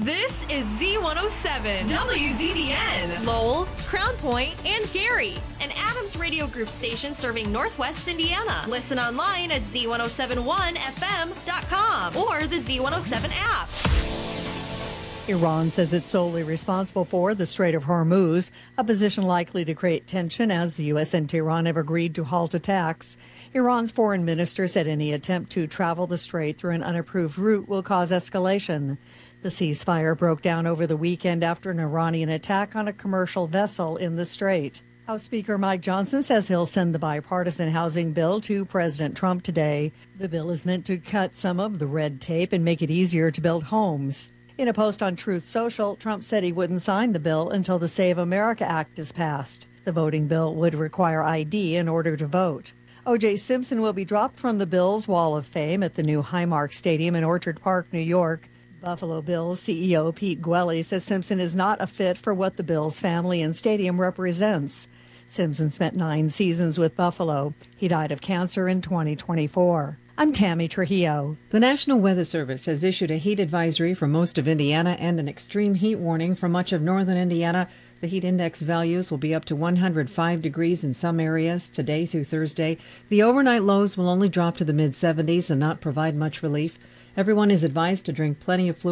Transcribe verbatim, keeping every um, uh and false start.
This is Z one oh seven, W Z B N, Lowell, Crown Point, and Gary, an Adams Radio Group station serving Northwest Indiana. Listen online at Z one oh seven one F M dot com or the Z one oh seven app. Iran says it's solely responsible for the Strait of Hormuz, a position likely to create tension as the U S and Tehran have agreed to halt attacks. Iran's foreign minister said any attempt to travel the strait through an unapproved route will cause escalation. The ceasefire broke down over the weekend after an Iranian attack on a commercial vessel in the strait. House Speaker Mike Johnson says he'll send the bipartisan housing bill to President Trump today. The bill is meant to cut some of the red tape and make it easier to build homes. In a post on Truth Social, Trump said he wouldn't sign the bill until the Save America Act is passed. The voting bill would require I D in order to vote. O J Simpson will be dropped from the Bills' Wall of Fame at the new Highmark Stadium in Orchard Park, New York. Buffalo Bills C E O Pete Gwelly says Simpson is not a fit for what the Bills family and stadium represents. Simpson spent nine seasons with Buffalo. He died of cancer in twenty twenty-four. I'm Tammy Trujillo. The National Weather Service has issued a heat advisory for most of Indiana and an extreme heat warning for much of northern Indiana. The heat index values will be up to one hundred five degrees in some areas today through Thursday. The overnight lows will only drop to the mid seventies and not provide much relief. Everyone is advised to drink plenty of fluid